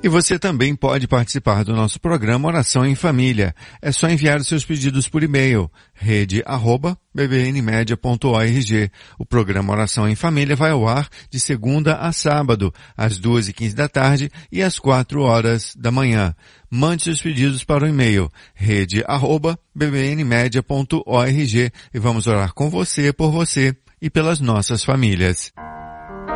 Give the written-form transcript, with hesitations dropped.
E você também pode participar do nosso programa Oração em Família. É só enviar os seus pedidos por e-mail, rede@bbnmedia.org. O programa Oração em Família vai ao ar de segunda a sábado, às 2h15 da tarde e às 4h da manhã. Mande seus pedidos para o e-mail, rede@bbnmedia.org, e vamos orar com você, por você e pelas nossas famílias.